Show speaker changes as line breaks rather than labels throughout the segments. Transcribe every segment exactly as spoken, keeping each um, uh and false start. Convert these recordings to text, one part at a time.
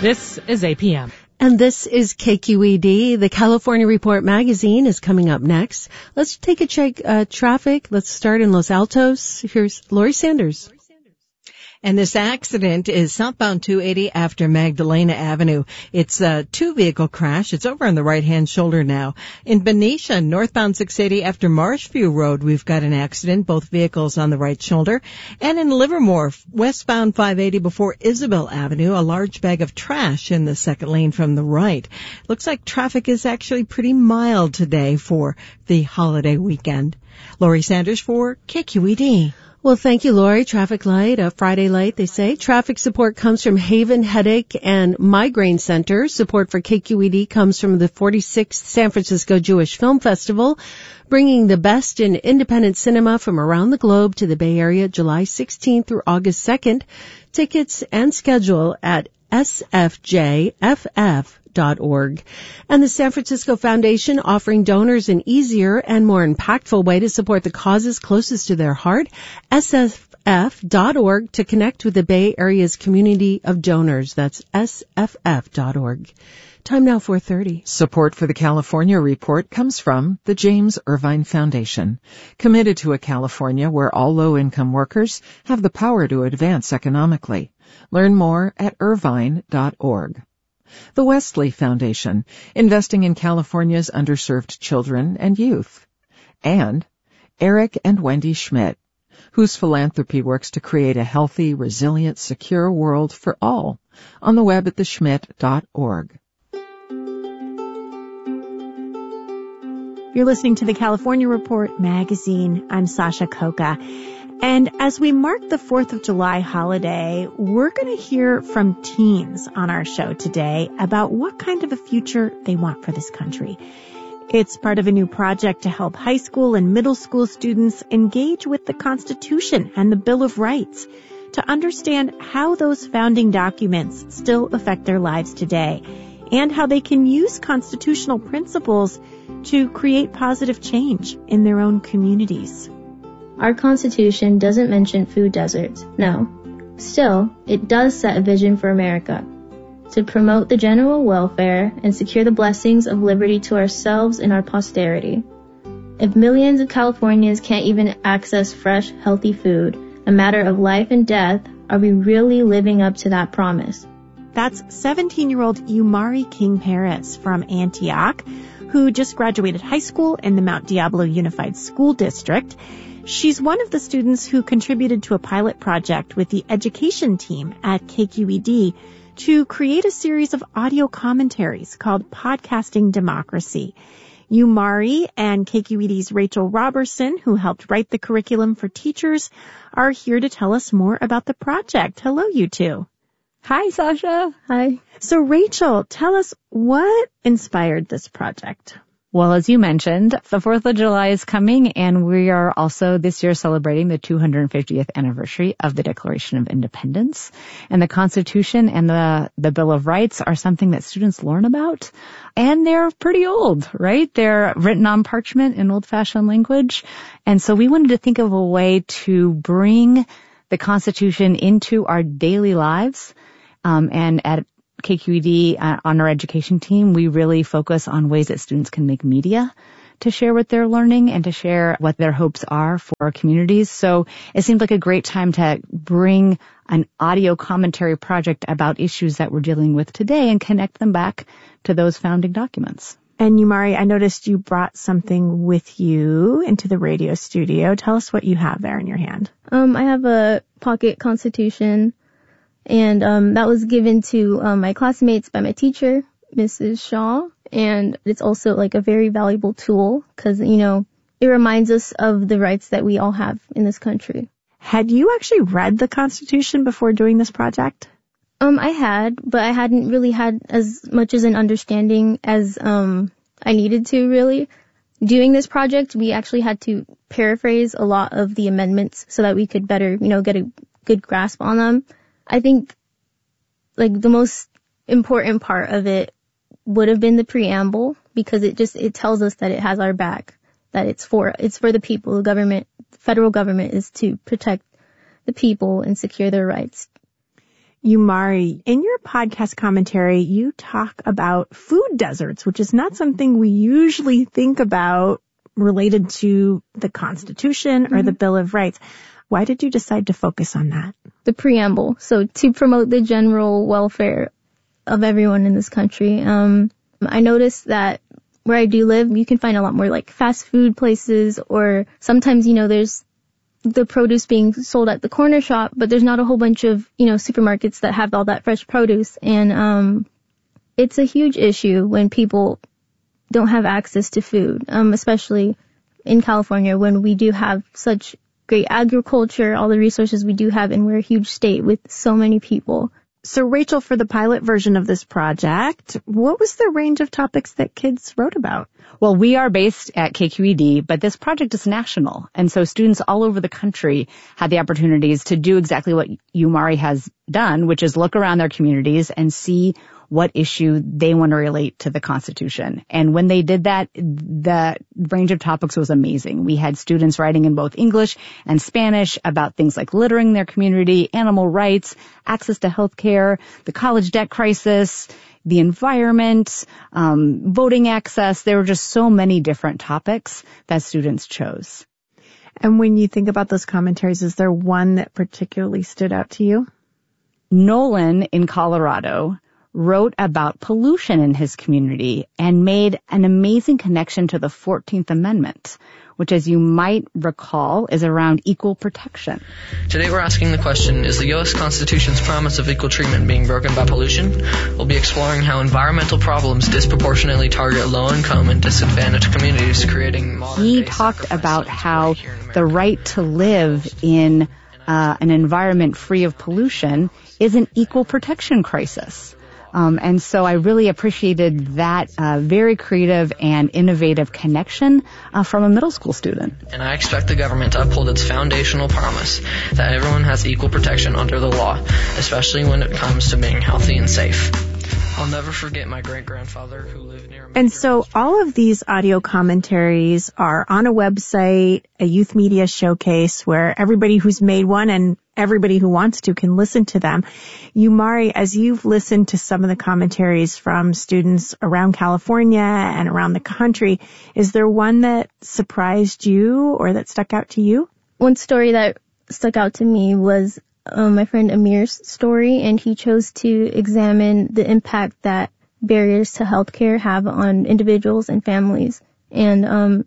This is A P M.
And this is K Q E D. The California Report magazine is coming up next. Let's take a check uh, traffic. Let's start in Los Altos. Here's Lori Sanders.
And this accident is southbound two eighty after Magdalena Avenue. It's a two-vehicle crash. It's over on the right-hand shoulder now. In Benicia, northbound six eighty after Marshview Road, we've got an accident, both vehicles on the right shoulder. And in Livermore, westbound five eighty before Isabel Avenue, a large bag of trash in the second lane from the right. Looks like traffic is actually pretty mild today for the holiday weekend. Lori Sanders for K Q E D.
Well, thank you, Lori. Traffic light, a Friday light, they say. Traffic support comes from Haven Headache and Migraine Center. Support for K Q E D comes from the forty-sixth San Francisco Jewish Film Festival, bringing the best in independent cinema from around the globe to the Bay Area July sixteenth through August second. Tickets and schedule at S F J F F dot org. And the San Francisco Foundation offering donors an easier and more impactful way to support the causes closest to their heart. S F F dot org to connect with the Bay Area's community of donors. That's S F F dot org. Time now, four thirty.
Support for the California Report comes from the James Irvine Foundation, committed to a California where all low-income workers have the power to advance economically. Learn more at irvine dot org. The Wesley Foundation, investing in California's underserved children and youth. And Eric and Wendy Schmidt, whose philanthropy works to create a healthy, resilient, secure world for all, on the web at the schmidt dot org.
You're listening to the California Report magazine. I'm Sasha Coca. And as we mark the fourth of July holiday, we're going to hear from teens on our show today about what kind of a future they want for this country. It's part of a new project to help high school and middle school students engage with the Constitution and the Bill of Rights to understand how those founding documents still affect their lives today and how they can use constitutional principles to create positive change in their own communities.
Our Constitution doesn't mention food deserts, no. Still, it does set a vision for America to promote the general welfare and secure the blessings of liberty to ourselves and our posterity. If millions of Californians can't even access fresh, healthy food, a matter of life and death, are we really living up to that promise?
That's seventeen-year-old Umari King Paris from Antioch, who just graduated high school in the Mount Diablo Unified School District. She's one of the students who contributed to a pilot project with the education team at K Q E D to create a series of audio commentaries called Podcasting Democracy. Umari and K Q E D's Rachel Robertson, who helped write the curriculum for teachers, are here to tell us more about the project. Hello, you two.
Hi, Sasha.
Hi.
So, Rachel, tell us what inspired this project.
Well, as you mentioned, the fourth of July is coming, and we are also this year celebrating the two hundred fiftieth anniversary of the Declaration of Independence. And the Constitution and the, the Bill of Rights are something that students learn about, and they're pretty old, right? They're written on parchment in old-fashioned language. And so we wanted to think of a way to bring the Constitution into our daily lives, um, and at K Q E D, uh, on our education team, we really focus on ways that students can make media to share what they're learning and to share what their hopes are for our communities. So it seemed like a great time to bring an audio commentary project about issues that we're dealing with today and connect them back to those founding documents.
And Umari, I noticed you brought something with you into the radio studio. Tell us what you have there in your hand.
Um, I have a pocket Constitution. And um, that was given to um, my classmates by my teacher, Missus Shaw. And it's also like a very valuable tool because, you know, it reminds us of the rights that we all have in this country.
Had you actually read the Constitution before doing this project?
Um, I had, but I hadn't really had as much as an understanding as um I needed to, really. Doing this project, we actually had to paraphrase a lot of the amendments so that we could better, you know, get a good grasp on them. I think, like, the most important part of it would have been the preamble because it just, it tells us that it has our back, that it's for, it's for the people. The government, the federal government is to protect the people and secure their rights.
Umari, in your podcast commentary, you talk about food deserts, which is not something we usually think about related to the Constitution or mm-hmm. the Bill of Rights. Why did you decide to focus on that?
The preamble. So to promote the general welfare of everyone in this country. Um, I noticed that where I do live, you can find a lot more like fast food places, or sometimes, you know, there's the produce being sold at the corner shop, but there's not a whole bunch of, you know, supermarkets that have all that fresh produce. And um, it's a huge issue when people don't have access to food, um, especially in California when we do have such great agriculture, all the resources we do have, and we're a huge state with so many people.
So Rachel, for the pilot version of this project, what was the range of topics that kids wrote about?
Well, we are based at K Q E D, but this project is national. And so students all over the country had the opportunities to do exactly what Umari has done, which is look around their communities and see what issue they want to relate to the Constitution. And when they did that, the range of topics was amazing. We had students writing in both English and Spanish about things like littering in their community, animal rights, access to health care, the college debt crisis, the environment, um, voting access. There were just so many different topics that students chose.
And when you think about those commentaries, is there one that particularly stood out to you?
Nolan in Colorado wrote about pollution in his community and made an amazing connection to the fourteenth Amendment, which, as you might recall, is around equal protection.
Today we're asking the question, is the U S Constitution's promise of equal treatment being broken by pollution? We'll be exploring how environmental problems disproportionately target low-income and disadvantaged communities, creating modern
He talked about how the right to live in uh, an environment free of pollution is an equal protection crisis. Um, and so I really appreciated that uh, very creative and innovative connection uh, from a middle school student.
And I expect the government to uphold its foundational promise that everyone has equal protection under the law, especially when it comes to being healthy and safe. I'll never forget my great-grandfather who lived near me.
And so all of these audio commentaries are on a website, a youth media showcase where everybody who's made one and everybody who wants to can listen to them. Umari, as you've listened to some of the commentaries from students around California and around the country, is there one that surprised you or that stuck out to you?
One story that stuck out to me was um, my friend Amir's story, and he chose to examine the impact that barriers to healthcare have on individuals and families. And um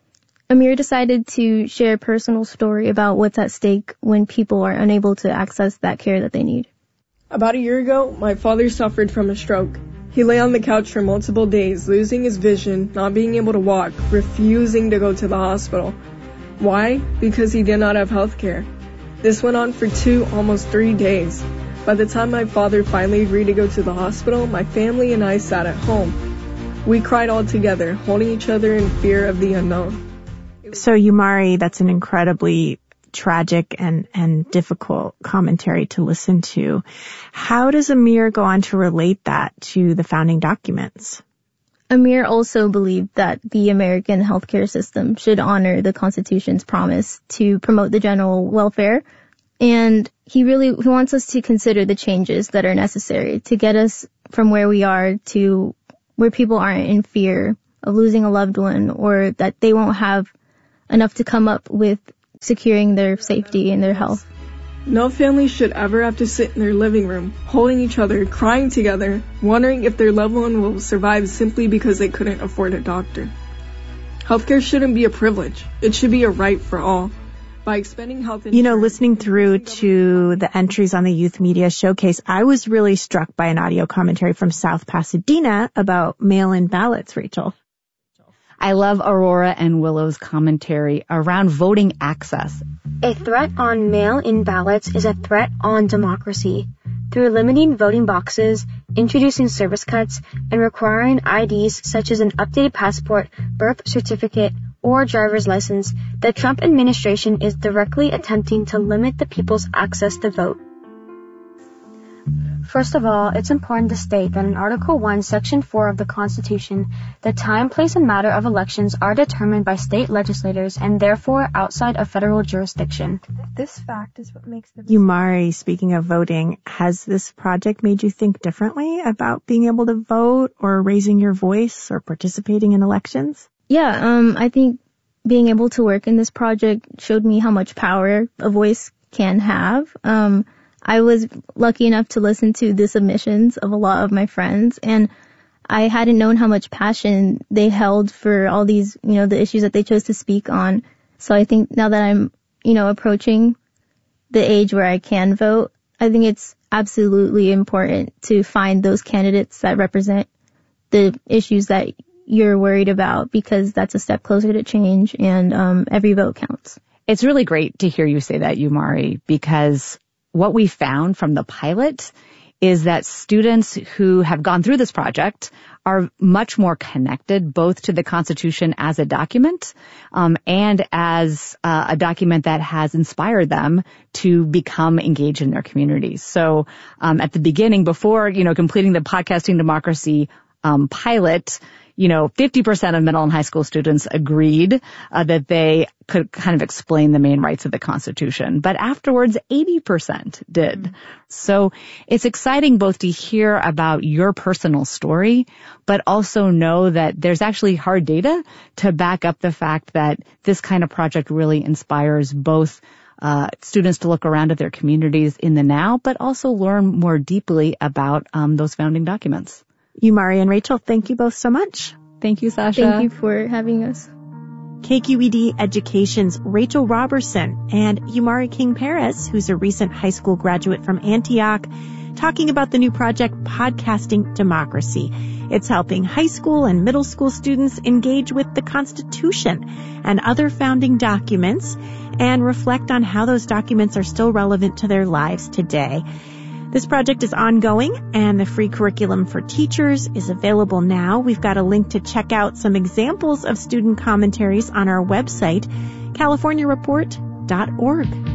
Amir decided to share a personal story about what's at stake when people are unable to access that care that they need.
About a year ago, my father suffered from a stroke. He lay on the couch for multiple days, losing his vision, not being able to walk, refusing to go to the hospital. Why? Because he did not have health care. This went on for two, almost three days. By the time my father finally agreed to go to the hospital, my family and I sat at home. We cried all together, holding each other in fear of the unknown.
So, Umari, that's an incredibly tragic and, and difficult commentary to listen to. How does Amir go on to relate that to the founding documents?
Amir also believed that the American healthcare system should honor the Constitution's promise to promote the general welfare. And he really he wants us to consider the changes that are necessary to get us from where we are to where people aren't in fear of losing a loved one, or that they won't have enough to come up with securing their safety and their health.
No family should ever have to sit in their living room, holding each other, crying together, wondering if their loved one will survive simply because they couldn't afford a doctor. Healthcare shouldn't be a privilege. It should be a right for all. By expanding health insurance...
You know, listening through to the entries on the Youth Media Showcase, I was really struck by an audio commentary from South Pasadena about mail-in ballots, Rachel.
I love Aurora and Willow's commentary around voting access.
A threat on mail-in ballots is a threat on democracy. Through limiting voting boxes, introducing service cuts, and requiring I Ds such as an updated passport, birth certificate, or driver's license, the Trump administration is directly attempting to limit the people's access to vote. First of all, it's important to state that in Article one, Section four of the Constitution, the time, place, and matter of elections are determined by state legislators and therefore outside of federal jurisdiction.
This fact is what makes the... Umari, speaking of voting, has this project made you think differently about being able to vote or raising your voice or participating in elections?
Yeah, um, I think being able to work in this project showed me how much power a voice can have. Um, I was lucky enough to listen to the submissions of a lot of my friends, and I hadn't known how much passion they held for all these, you know, the issues that they chose to speak on. So I think now that I'm, you know, approaching the age where I can vote, I think it's absolutely important to find those candidates that represent the issues that you're worried about, because that's a step closer to change, and um, every vote counts.
It's really great to hear you say that, Umari, because what we found from the pilot is that students who have gone through this project are much more connected both to the Constitution as a document um, and as uh, a document that has inspired them to become engaged in their communities. So um, at the beginning, before, you know, completing the Podcasting Democracy um, pilot, you know, fifty percent of middle and high school students agreed uh, that they could kind of explain the main rights of the Constitution. But afterwards, eighty percent did. Mm-hmm. So it's exciting both to hear about your personal story, but also know that there's actually hard data to back up the fact that this kind of project really inspires both uh students to look around at their communities in the now, but also learn more deeply about um those founding documents.
Umari and Rachel, thank you both so much.
Thank you, Sasha.
Thank you for having us.
K Q E D Education's Rachel Roberson and Umari King-Perez, who's a recent high school graduate from Antioch, talking about the new project Podcasting Democracy. It's helping high school and middle school students engage with the Constitution and other founding documents and reflect on how those documents are still relevant to their lives today. This project is ongoing, and the free curriculum for teachers is available now. We've got a link to check out some examples of student commentaries on our website, california report dot org.